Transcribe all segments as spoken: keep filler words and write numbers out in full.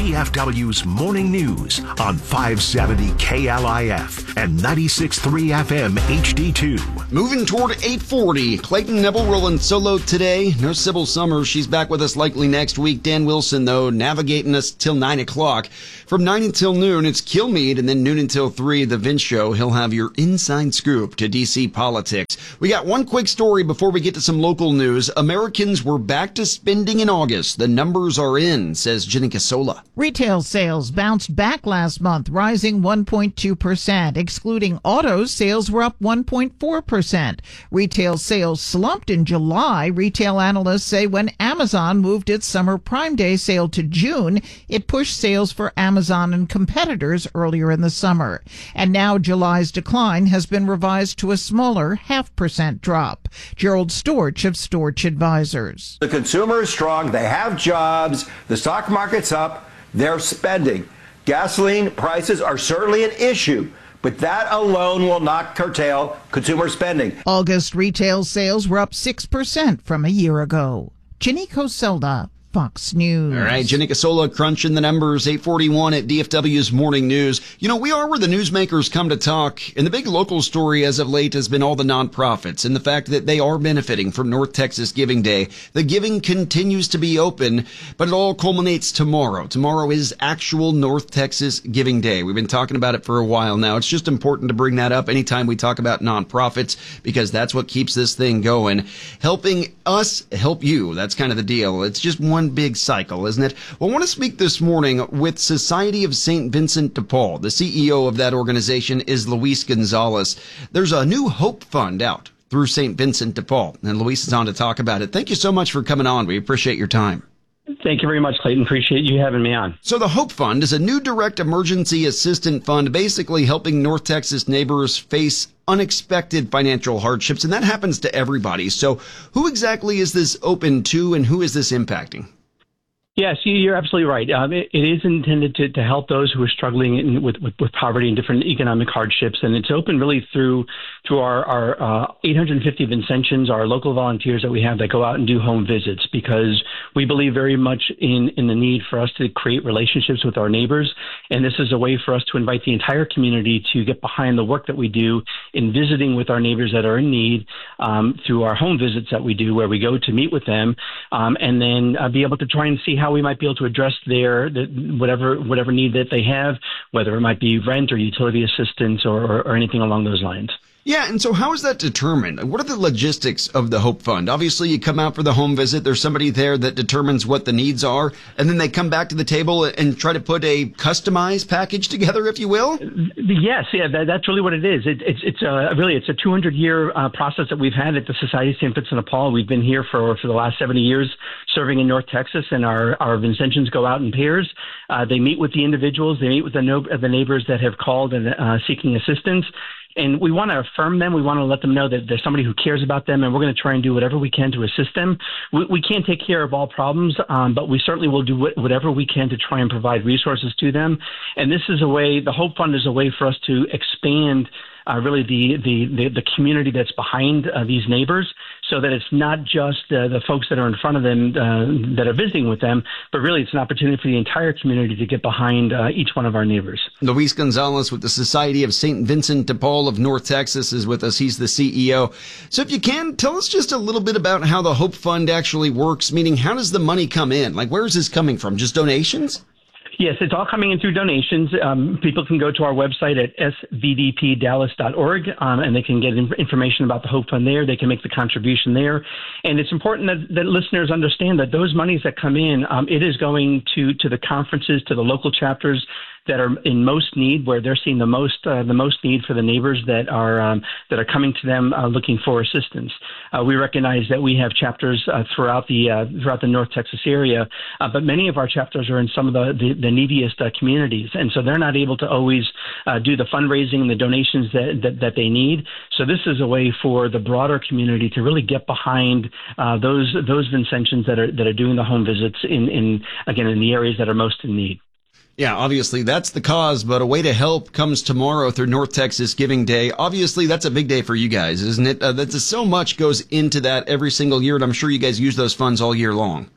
D F W's Morning News on five seventy K L I F and ninety-six point three F M H D two. Moving toward eight forty. Clayton Neville rolling solo today. No Sybil Summers. She's back with us likely next week. Dan Wilson, though, navigating us till nine o'clock. From nine until noon, it's Kilmeade, and then noon until three, The Vince Show. He'll have your inside scoop to D C politics. We got one quick story before we get to some local news. Americans were back to spending in August. The numbers are in, says Jenny Casola. Retail sales bounced back last month, rising one point two percent. Excluding autos, sales were up one point four percent. Retail sales slumped in July. Retail analysts say when Amazon moved its summer Prime Day sale to June, it pushed sales for Amazon and competitors earlier in the summer. And now July's decline has been revised to a smaller half percent drop. Gerald Storch of Storch Advisors. The consumer is strong. They have jobs. The stock market's up. They're spending. Gasoline prices are certainly an issue, but that alone will not curtail consumer spending. August retail sales were up six percent from a year ago. Jenny Coselda, Fox News. All right, Jenny Casola crunching the numbers, eight forty-one at D F W's Morning News. You know, we are where the newsmakers come to talk, and the big local story as of late has been all the nonprofits and the fact that they are benefiting from North Texas Giving Day. The giving continues to be open, but it all culminates tomorrow. Tomorrow is actual North Texas Giving Day. We've been talking about it for a while now. It's just important to bring that up anytime we talk about nonprofits because that's what keeps this thing going. Helping us help you. That's kind of the deal. It's just one big cycle, isn't it? Well, I want to speak this morning with Society of Saint Vincent de Paul. The C E O of that organization is Luis Gonzalez. There's a new Hope Fund out through Saint Vincent de Paul, and Luis is on to talk about it. Thank you so much for coming on. We appreciate your time. Thank you very much, Clayton. Appreciate you having me on. So the Hope Fund is a new direct emergency assistance fund basically helping North Texas neighbors face unexpected financial hardships, and that happens to everybody. So who exactly is this open to, and who is this impacting? Yes, you're absolutely right. Um, it, it is intended to, to help those who are struggling in, with, with, with poverty and different economic hardships, and it's open really through through our, our uh, eight hundred fifty Vincentians, our local volunteers that we have that go out and do home visits, because we believe very much in, in the need for us to create relationships with our neighbors, and this is a way for us to invite the entire community to get behind the work that we do in visiting with our neighbors that are in need um, through our home visits that we do, where we go to meet with them um, and then uh, be able to try and see how we might be able to address their the, whatever whatever need that they have, whether it might be rent or utility assistance or, or, or anything along those lines. Yeah, and so how is that determined? What are the logistics of the Hope Fund? Obviously, you come out for the home visit. There's somebody there that determines what the needs are, and then they come back to the table and try to put a customized package together, if you will? Yes, yeah, that, that's really what it is. It, it's it's a, really it's a two hundred year uh, process that we've had at the Society of Saint Vincent de Paul. We've been here for, for the last seventy years serving in North Texas, and our, our Vincentians go out in pairs. Uh, they meet with the individuals. They meet with the, no, the neighbors that have called and uh, seeking assistance. And we want to affirm them. We want to let them know that there's somebody who cares about them, and we're going to try and do whatever we can to assist them. We, we can't take care of all problems, um, but we certainly will do wh- whatever we can to try and provide resources to them. And this is a way, the Hope Fund is a way for us to expand uh, really the, the, the, the community that's behind uh, these neighbors, so that it's not just uh, the folks that are in front of them uh, that are visiting with them, but really it's an opportunity for the entire community to get behind uh, each one of our neighbors. Luis Gonzalez with the Society of Saint Vincent de Paul of North Texas is with us. He's the C E O. So if you can, tell us just a little bit about how the Hope Fund actually works, meaning how does the money come in? Like, where is this coming from? Just donations? Yes, it's all coming in through donations. Um, people can go to our website at s v d p dallas dot org, um, and they can get in- information about the Hope Fund there. They can make the contribution there. And it's important that, that listeners understand that those monies that come in, um, it is going to, to the conferences, to the local chapters that are in most need, where they're seeing the most uh, the most need for the neighbors that are um, that are coming to them uh, looking for assistance. Uh, we recognize that we have chapters uh, throughout the uh, throughout the North Texas area, uh, but many of our chapters are in some of the the, the neediest uh, communities, and so they're not able to always uh, do the fundraising and the donations that, that that they need. So this is a way for the broader community to really get behind uh, those those Vincentians that are that are doing the home visits in in again in the areas that are most in need. Yeah, obviously that's the cause, but a way to help comes tomorrow through North Texas Giving Day. Obviously that's a big day for you guys, isn't it? Uh, that's so much goes into that every single year, and I'm sure you guys use those funds all year long.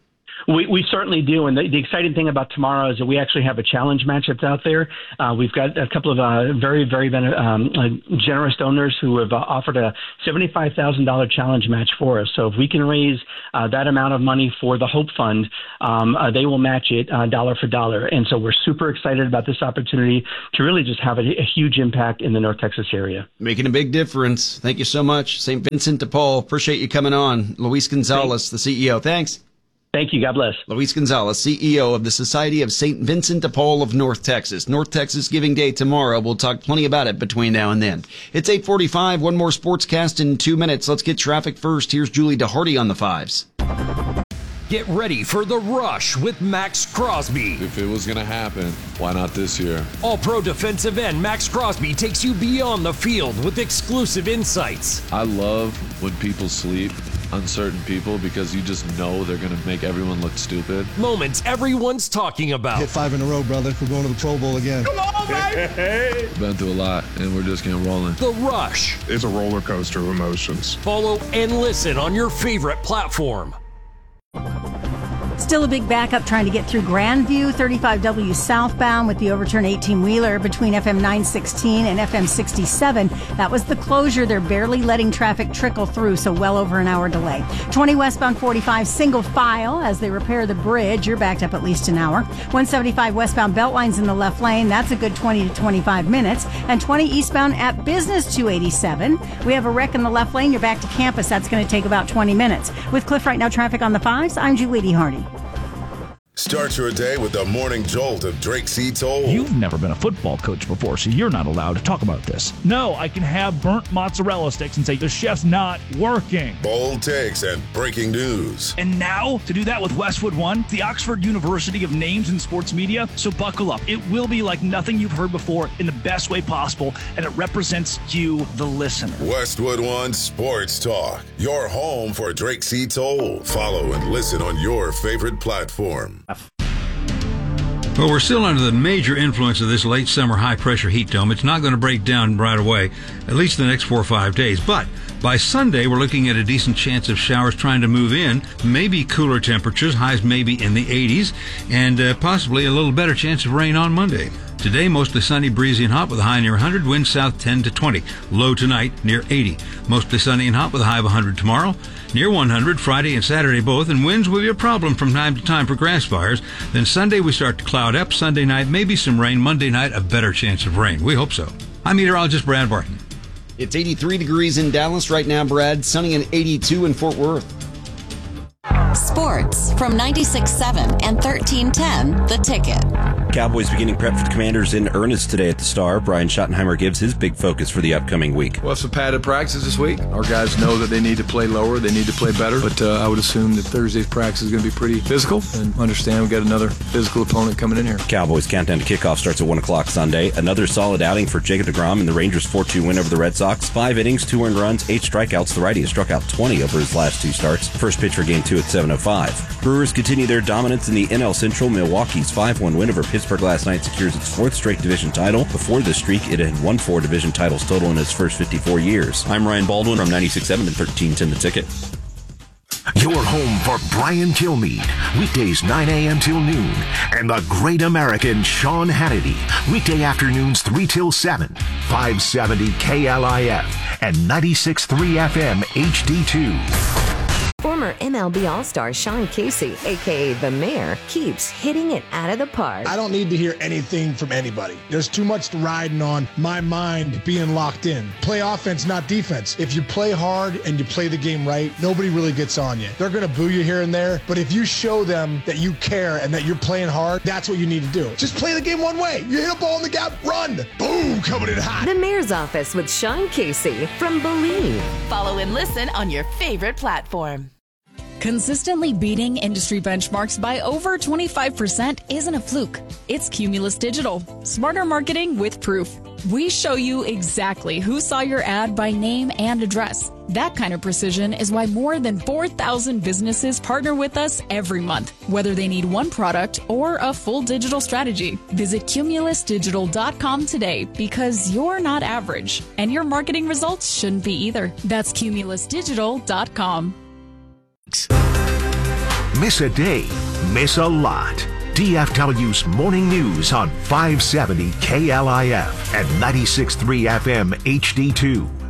We, we certainly do. And the, the exciting thing about tomorrow is that we actually have a challenge match that's out there. Uh, we've got a couple of uh, very, very um, uh, generous donors who have uh, offered a seventy-five thousand dollars challenge match for us. So if we can raise uh, that amount of money for the Hope Fund, um, uh, they will match it uh, dollar for dollar. And so we're super excited about this opportunity to really just have a, a huge impact in the North Texas area. Making a big difference. Thank you so much, Saint Vincent de Paul. Appreciate you coming on. Luis Gonzalez, the C E O. Thanks. Thank you. God bless. Luis Gonzalez, C E O of the Society of Saint Vincent de Paul of North Texas. North Texas Giving Day tomorrow. We'll talk plenty about it between now and then. It's eight forty-five. One more sportscast in two minutes. Let's get traffic first. Here's Julie DeHardy on the fives. Get ready for The Rush with Max Crosby. If it was going to happen, why not this year? All-pro defensive end Max Crosby takes you beyond the field with exclusive insights. I love when people sleep on certain people because you just know they're going to make everyone look stupid. Moments everyone's talking about. Hit five in a row, brother. We're going to the Pro Bowl again. Come on, baby! Been through a lot, and we're just getting rolling. The Rush. It's a roller coaster of emotions. Follow and listen on your favorite platform. Still a big backup trying to get through Grandview, thirty-five W southbound with the overturned eighteen-wheeler between F M nine sixteen and F M sixty-seven. That was the closure. They're barely letting traffic trickle through, so well over an hour delay. twenty westbound forty-five single file as they repair the bridge. You're backed up at least an hour. one seventy-five westbound Beltline's in the left lane. That's a good twenty to twenty-five minutes. And twenty eastbound at Business two eighty-seven. We have a wreck in the left lane. You're back to campus. That's going to take about twenty minutes. With Cliff Right Now traffic on the fives, I'm Julie DeHardy. Start your day with the morning jolt of Drake C. Toll. You've never been a football coach before, so you're not allowed to talk about this. No, I can have burnt mozzarella sticks and say the chef's not working. Bold takes and breaking news. And now, to do that with Westwood One, the Oxford University of Names in Sports Media. So buckle up. It will be like nothing you've heard before in the best way possible, and it represents you, the listener. Westwood One Sports Talk, your home for Drake C. Toll. Follow and listen on your favorite platform. Well, we're still under the major influence of this late summer high-pressure heat dome. It's not going to break down right away, at least the next four or five days. But by Sunday, we're looking at a decent chance of showers trying to move in, maybe cooler temperatures, highs maybe in the eighties, and uh, possibly a little better chance of rain on Monday. Today, mostly sunny, breezy, and hot with a high near one hundred, winds south ten to twenty. Low tonight, near eighty. Mostly sunny and hot with a high of one hundred tomorrow. Near one hundred, Friday and Saturday both, and winds will be a problem from time to time for grass fires. Then Sunday, we start to cloud up. Sunday night, maybe some rain. Monday night, a better chance of rain. We hope so. I'm meteorologist Brad Barton. It's eighty-three degrees in Dallas right now, Brad. Sunny and eighty-two in Fort Worth. Sports from ninety-six point seven and thirteen ten, The Ticket. Cowboys beginning prep for the Commanders in earnest today at the Star. Brian Schottenheimer gives his big focus for the upcoming week. Well, some padded practice this week. Our guys know that they need to play lower. They need to play better. But uh, I would assume that Thursday's practice is going to be pretty physical. And understand we've got another physical opponent coming in here. Cowboys countdown to kickoff starts at one o'clock Sunday. Another solid outing for Jacob deGrom and the Rangers' four two win over the Red Sox. Five innings, two earned runs, eight strikeouts. The righty has struck out twenty over his last two starts. First pitch for game two at seven oh five. Brewers continue their dominance in the N L Central. Milwaukee's five one win over Pittsburgh last night secures its fourth straight division title. Before this streak, it had won four division titles total in its first fifty-four years. I'm Ryan Baldwin from ninety-six point seven and thirteen ten The Ticket. Your home for Brian Kilmeade, weekdays nine a.m. till noon, and the great American Sean Hannity, weekday afternoons three till seven, five seventy K L I F and ninety-six point three F M H D two. Former M L B All-Star Sean Casey, a k a. The Mayor, keeps hitting it out of the park. I don't need to hear anything from anybody. There's too much riding on my mind being locked in. Play offense, not defense. If you play hard and you play the game right, nobody really gets on you. They're going to boo you here and there, but if you show them that you care and that you're playing hard, that's what you need to do. Just play the game one way. You hit a ball in the gap, run. Boom, coming in hot. The Mayor's Office with Sean Casey from Believe. Follow and listen on your favorite platform. Consistently beating industry benchmarks by over twenty-five percent isn't a fluke. It's Cumulus Digital. Smarter marketing with proof. We show you exactly who saw your ad by name and address. That kind of precision is why more than four thousand businesses partner with us every month, whether they need one product or a full digital strategy. Visit cumulus digital dot com today because you're not average, and your marketing results shouldn't be either. That's cumulus digital dot com. Miss a day, miss a lot. D F W's Morning News on five seventy K L I F and ninety-six point three F M H D two.